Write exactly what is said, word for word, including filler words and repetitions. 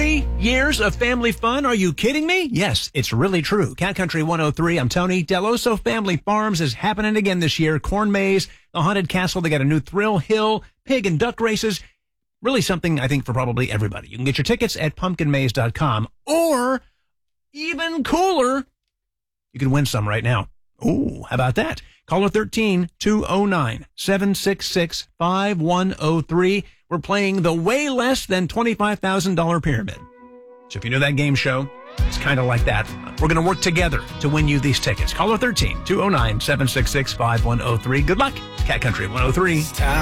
thirty years of family fun. Are you kidding me? Yes, it's really true. Cat Country one oh three, I'm Tony. Deloso Family Farms is happening again this year. Corn maze, the Haunted Castle, they got a new Thrill Hill, pig and duck races. Really something, I think, for probably everybody. You can get your tickets at pumpkin maze dot com, or even cooler, you can win some right now. Ooh, how about that? Caller thirteen, two oh nine, seven six six, five one oh three. We're playing the way less than twenty-five thousand dollars pyramid. So if you know that game show, it's kind of like that. We're going to work together to win you these tickets. Caller thirteen, two oh nine, seven six six, five one oh three. Good luck. Cat Country one oh three.